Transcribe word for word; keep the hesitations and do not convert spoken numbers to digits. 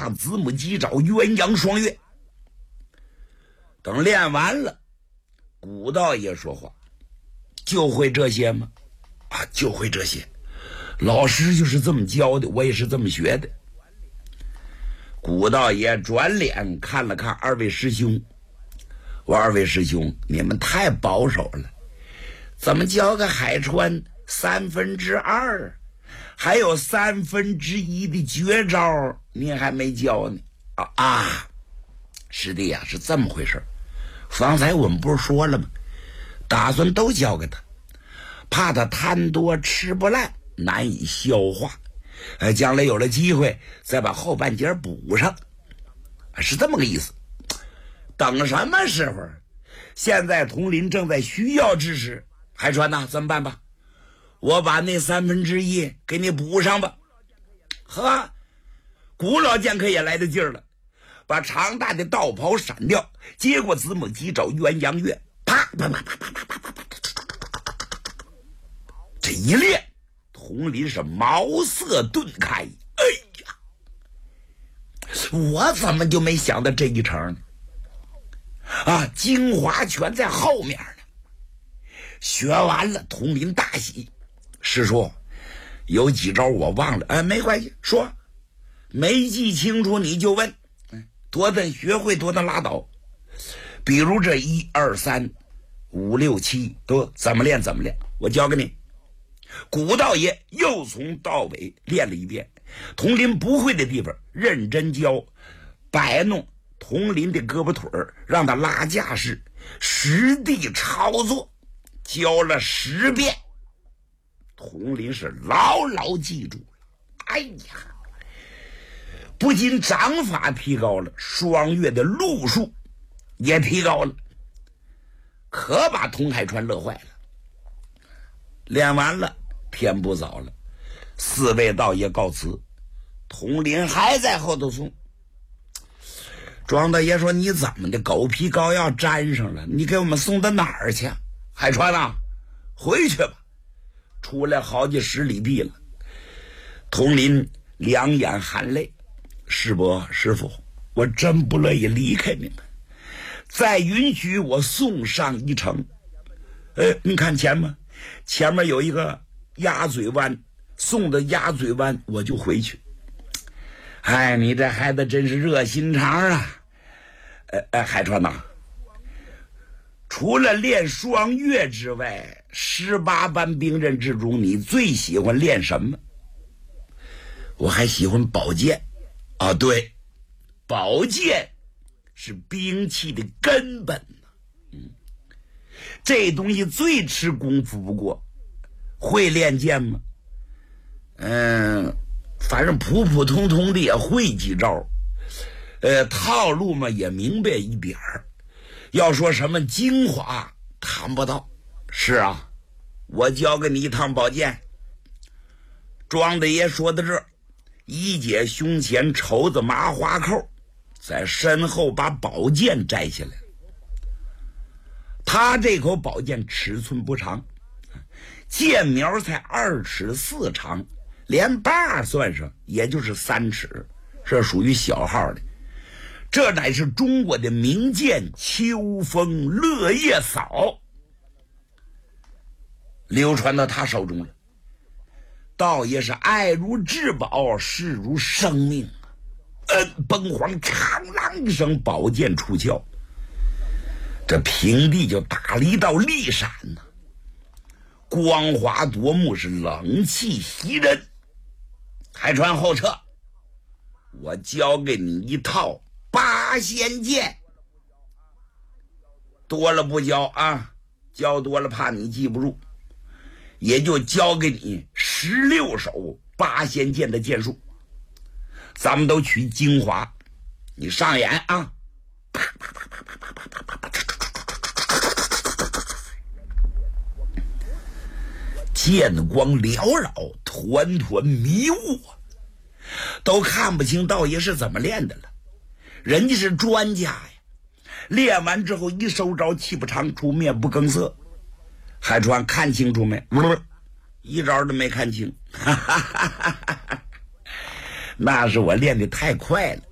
踏子母鸡爪鸳鸯双月。等练完了，古道爷说话，就会这些吗？啊，就会这些。老师就是这么教的，我也是这么学的。古道爷转脸看了看二位师兄，我二位师兄，你们太保守了，怎么教个海川三分之二，还有三分之一的绝招，你还没教呢？啊啊，师弟呀、啊，是这么回事。方才我们不是说了吗？打算都教给他，怕他贪多吃不烂，难以消化。呃，将来有了机会再把后半截补上，是这么个意思。等什么时候？现在佟林正在需要之时。海川呐，怎么办吧？我把那三分之一给你补上吧。呵，古老剑客也来得劲儿了，把长大的道袍闪掉，接过子母鸡爪鸳鸯月，啪啪啪啪啪啪啪啪啪，这一练，佟林是茅塞顿开。哎呀，我怎么就没想到这一成呢？啊，精华全在后面呢。学完了，佟林大喜，师叔，有几招我忘了，哎，没关系，说，没记清楚你就问，多的学会多的拉倒。比如这一二三五六七都怎么练怎么练，我教给你。古道爷又从到尾练了一遍，佟林不会的地方认真教，摆弄佟林的胳膊腿儿，让他拉架势，实地操作，教了十遍。佟林是牢牢记住了。哎呀，不仅掌法提高了，双月的路数也提高了，可把佟海川乐坏了。练完了，天不早了，四位道爷告辞，佟林还在后头送。庄大爷说：“你怎么的，狗皮膏药粘上了？你给我们送到哪儿去？”海川啊，回去吧。出来好几十里地了。佟林两眼含泪：“师伯师傅，我真不乐意离开你们，再允许我送上一程。呃，你看前面，前面有一个鸭嘴湾，送到鸭嘴湾我就回去。哎，你这孩子真是热心肠啊！呃呃，海川呐，除了练双月之外，十八般兵刃之中，你最喜欢练什么？我还喜欢宝剑。啊，对，宝剑是兵器的根本。嗯，这东西最吃功夫不过。会练剑吗？嗯，反正普普通通的也会几招，呃，套路嘛也明白一点儿。要说什么精华，谈不到。是啊，我教给你一趟宝剑。庄大爷说到这儿，一解胸前绸子麻花扣，在身后把宝剑摘下来。他这口宝剑尺寸不长，剑苗才二尺四长，连把算上也就是三尺，这属于小号的。这乃是中国的名剑秋风落叶扫，流传到他手中了。道爷是爱如至宝，视如生命。嗯，崩黄嘡啷一声，宝剑出鞘，这平地就打了一道利闪呢、啊，光华夺目，是冷气袭人。海川后撤，我教给你一套八仙剑，多了不教啊，教多了怕你记不住，也就教给你十六手八仙剑的剑术，咱们都取精华，你上演啊！剑光缭绕，团团迷雾，都看不清道爷是怎么练的了。人家是专家呀，练完之后一收招，气不长出，面不更色。海川看清楚没？一招都没看清，那是我练得太快了。